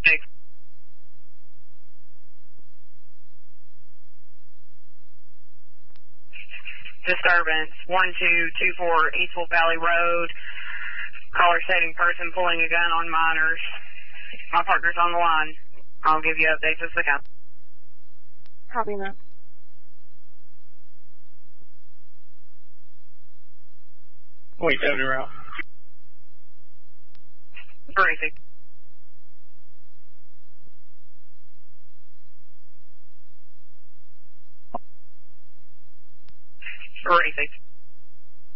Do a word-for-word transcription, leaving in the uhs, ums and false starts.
Disturbance, one two two four Eastville Valley Road. Caller stating person pulling a gun on minors. My partner's on the line. I'll give you updates as they come. Copy that. Wait, Deputy Route. Briefing. Briefing.